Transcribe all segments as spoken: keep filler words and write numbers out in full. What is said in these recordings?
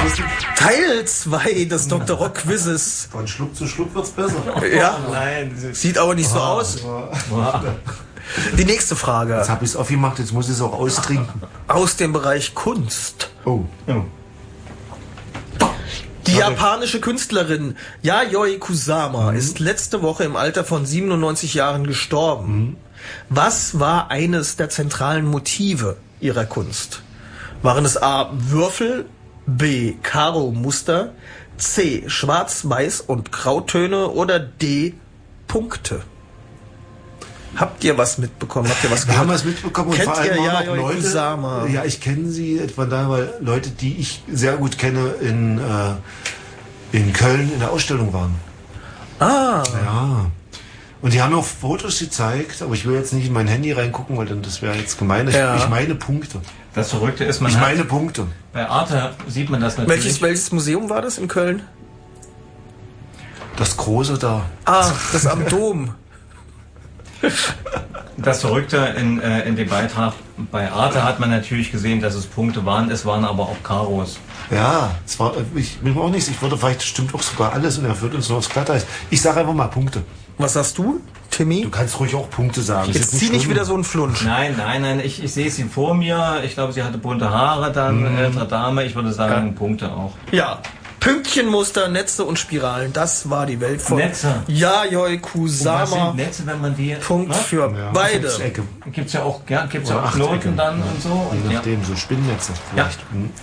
Teil zwei des Doktor Rock Quizzes. Von Schluck zu Schluck wird's besser. Ja, nein. Sieht aber nicht so ah, aus. Ah. Die nächste Frage. Jetzt habe ich es aufgemacht, jetzt muss ich es auch austrinken. Aus dem Bereich Kunst. Oh. oh. Die japanische Künstlerin Yayoi Kusama mhm. ist letzte Woche im Alter von siebenundneunzig Jahren gestorben. Mhm. Was war eines der zentralen Motive ihrer Kunst? Waren es A. Würfel, B. Karo-Muster, C. Schwarz-Weiß- und Grautöne oder D. Punkte? Habt ihr was mitbekommen? Habt ihr was Wir haben was mitbekommen und Kennt vor allem ihr auch noch Leute, Kusama? Ja, ich kenne sie etwa da, weil Leute, die ich sehr gut kenne, in, äh, in Köln in der Ausstellung waren. Ah. Ja. Und die haben auch Fotos gezeigt, aber ich will jetzt nicht in mein Handy reingucken, weil dann das wäre jetzt gemein. Ich, ja. ich meine Punkte. Das Verrückte ist, man Ich hat, meine Punkte. Bei Arte sieht man das natürlich. Welches, welches Museum war das in Köln? Das große da. Ah, das am Dom. Das Verrückte in, äh, in dem Beitrag bei Arte hat man natürlich gesehen, dass es Punkte waren, es waren aber auch Karos. Ja, es war, ich bin mir auch nicht, ich würde vielleicht stimmt auch sogar alles und er führt uns noch aufs Glatteis. Ich sage einfach mal Punkte. Was sagst du, Timmy? Du kannst ruhig auch Punkte sagen. Jetzt zieh nicht wieder so einen Flunsch. Nein, nein, nein, ich, ich sehe sie vor mir. Ich glaube, sie hatte bunte Haare dann, Mhm. ältere Dame. Ich würde sagen, Ja. Punkte auch. Ja. Pünktchenmuster, Netze und Spiralen, das war die Welt von Netze. Yayoi Und was Kusama. sind Netze, wenn man die... Punkt ne? für Ja, beide. Sechsecke. Gibt's ja auch, ja, gibt's ja Oder auch Knoten Achtecke. dann Ja. und so. Je Und, nachdem, so Spinnennetze vielleicht. Ja. Mhm.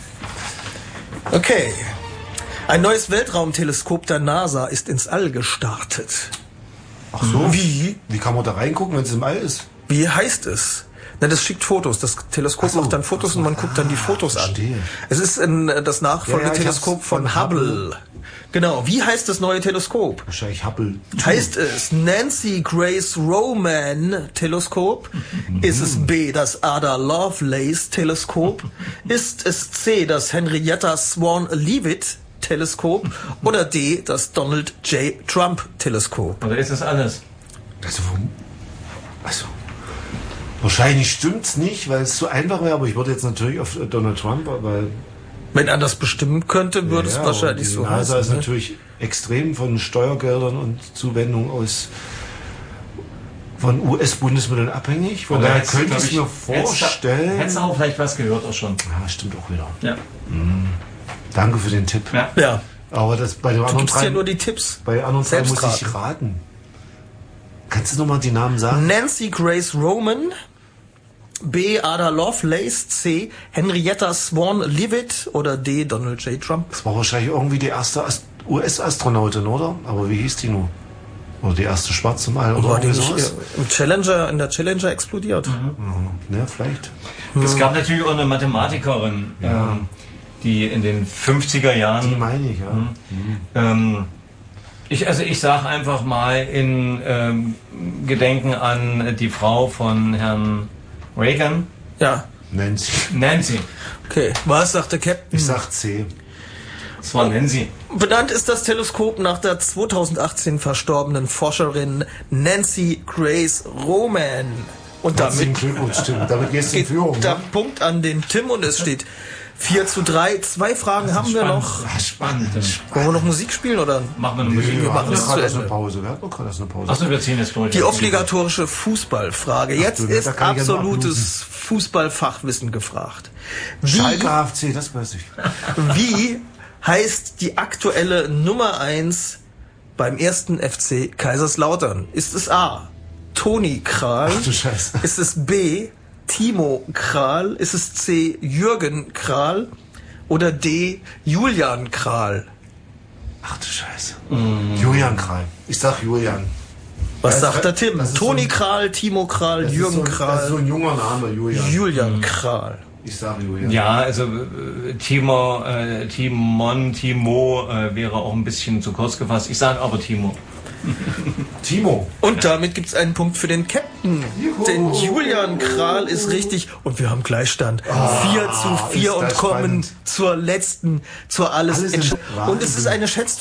Okay. Ein neues Weltraumteleskop der NASA ist ins All gestartet. Ach so? Wie? Wie kann man da reingucken, wenn es im All ist? Wie heißt es? Na, das schickt Fotos. Das Teleskop Ach so. macht dann Fotos Ach so. und man guckt dann die Fotos Ah, an. verstehe. Es ist ein, das Nachfolgeteleskop Ja, ja, ich von, hab's von Hubble. Hubble. Genau. Wie heißt das neue Teleskop? Wahrscheinlich Hubble. Heißt es Nancy Grace Roman Teleskop? Ist es B, das Ada Lovelace Teleskop? Ist es C, das Henrietta Swan Leavitt Teleskop? Oder D, das Donald J. Trump Teleskop? oder ist es alles? Also, also wahrscheinlich stimmt's nicht, weil es so einfach wäre, aber ich würde jetzt natürlich auf Donald Trump, weil Wenn er das bestimmen könnte, würde ja, es wahrscheinlich die so NASA heißen. ist Ne? natürlich extrem von Steuergeldern und Zuwendung aus von U S-Bundesmitteln abhängig. Von daher jetzt, könnte glaub ich mir vorstellen. Hättest du auch vielleicht was gehört auch schon. Ja, stimmt auch wieder. Ja. Mhm. Danke für den Tipp. Ja. Ja, Aber das bei den du anderen gibst drei, ja nur die Tipps. bei anderen drei Selbst muss ich raten. Kannst du nochmal die Namen sagen? Nancy Grace Roman, B. Ada Lovelace, C. Henrietta Swan Leavitt oder D. Donald J. Trump. Das war wahrscheinlich irgendwie die erste Ast- U S-Astronautin, oder? Aber wie hieß die nur? Oder die erste Schwarze im All? Oder War die irgendwie nicht sowas? im Challenger, in der Challenger explodiert? Mhm. Ja, vielleicht. Es gab natürlich auch eine Mathematikerin, Ja. ähm, die in den fünfziger Die Jahren... meine ich, ja. Mhm. Ähm, ich, also ich sage einfach mal in ähm, Gedenken an die Frau von Herrn Reagan, Ja, Nancy. Nancy. okay. Was sagt der Captain? Ich sag C. Das war Nancy. Benannt ist das Teleskop nach der zweitausendachtzehn verstorbenen Forscherin Nancy Grace Roman. Und Herzlichen damit Glückwunsch, Tim. Damit gehst du in geht Führung. der Ne? Punkt an den Tim und es steht vier zu drei. Zwei Fragen haben wir noch. Ah, spannend. Wollen wir noch Musik spielen oder? Machen wir eine Nee, Musik. wir machen hatten das gerade zu erst eine Ende. Pause. Wir hatten doch gerade erst eine Pause. Achso, wir ziehen jetzt durch. Die obligatorische Fußballfrage. Jetzt du, da ist kann ich ja nur absolutes Fußballfachwissen gefragt. Wie, Schalke H F C, das weiß ich. wie heißt die aktuelle Nummer eins beim ersten F C Kaiserslautern? Ist es A. Toni Kral? Ach du Scheiße. Ist es B. Timo Kral? Ist es C. Jürgen Kral? Oder D. Julian Kral? Ach du Scheiße. Julian Kral. Ich sag Julian. Was Das- sagt der Tim? das ist Toni so ein- Kral, Timo Kral, Das ist Jürgen so ein, Das ist so Kral, ein junger Name, Julian. Julian Kral. Ich sag Julian. Ja, also äh, Timo, äh, Timon, Timo äh, wäre auch ein bisschen zu kurz gefasst. Ich sage aber Timo. Timo. Und damit gibt's einen Punkt für den Captain. Juhu. Denn Julian Kral ist richtig. Und wir haben Gleichstand. vier zu vier ist und das kommen spannend. zur letzten, zur alles, Alles im Entsch- Und es ist Wahnsinn. eine Schätz